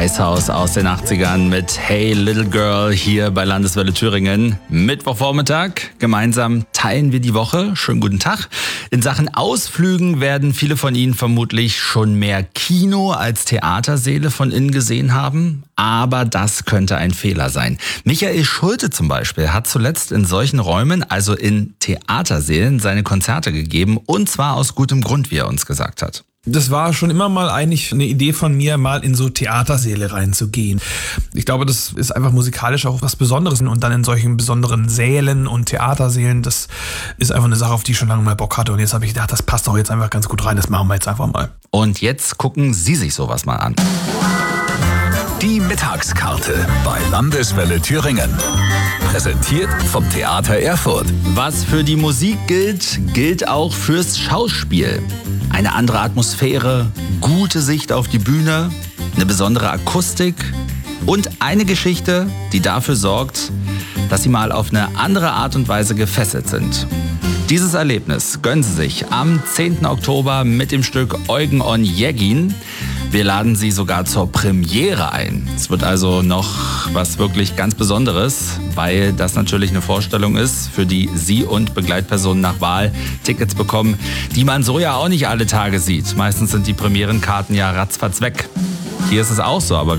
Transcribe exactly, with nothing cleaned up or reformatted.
Icehouse aus den achtzigern mit Hey Little Girl hier bei Landeswelle Thüringen. Mittwochvormittag, gemeinsam teilen wir die Woche. Schönen guten Tag. In Sachen Ausflügen werden viele von Ihnen vermutlich schon mehr Kino als Theatersäle von innen gesehen haben. Aber das könnte ein Fehler sein. Michael Schulte zum Beispiel hat zuletzt in solchen Räumen, also in Theatersälen, seine Konzerte gegeben. Und zwar aus gutem Grund, wie er uns gesagt hat. Das war schon immer mal eigentlich eine Idee von mir, mal in so Theatersäle reinzugehen. Ich glaube, das ist einfach musikalisch auch was Besonderes. Und dann in solchen besonderen Sälen und Theatersälen, das ist einfach eine Sache, auf die ich schon lange mal Bock hatte. Und jetzt habe ich gedacht, das passt doch jetzt einfach ganz gut rein. Das machen wir jetzt einfach mal. Und jetzt gucken Sie sich sowas mal an. Die Mittagskarte bei Landeswelle Thüringen. Präsentiert vom Theater Erfurt. Was für die Musik gilt, gilt auch fürs Schauspiel. Eine andere Atmosphäre, gute Sicht auf die Bühne, eine besondere Akustik und eine Geschichte, die dafür sorgt, dass Sie mal auf eine andere Art und Weise gefesselt sind. Dieses Erlebnis gönnen Sie sich am zehnten Oktober mit dem Stück Eugen Onegin. Wir laden Sie sogar zur Premiere ein. Es wird also noch was wirklich ganz Besonderes, weil das natürlich eine Vorstellung ist, für die Sie und Begleitpersonen nach Wahl Tickets bekommen, die man so ja auch nicht alle Tage sieht. Meistens sind die Premierenkarten ja ratzfatz weg. Hier ist es auch so, aber